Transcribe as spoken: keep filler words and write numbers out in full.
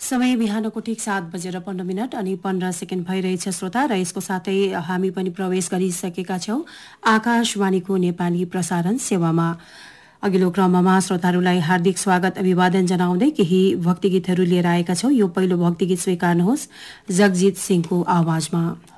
समय बिहानको ठिक सात बजेर पन्ध्र मिनट अनि पन्ध्र सेकेन्ड भइरहेछ श्रोता, र यसको साथै हामी पनि प्रवेश गरिसकेका छौं आकाशवाणीको नेपाली प्रसारण सेवामा। अघिल्लो क्रममा श्रोताहरूलाई हार्दिक स्वागत अभिवादन जनाउँदै केही भक्ति गीतहरू लिएर आएका छौं। यो पहिलो भक्ति गीत स्वीकार्नुहोस् जगजित सिंहको आवाजमा।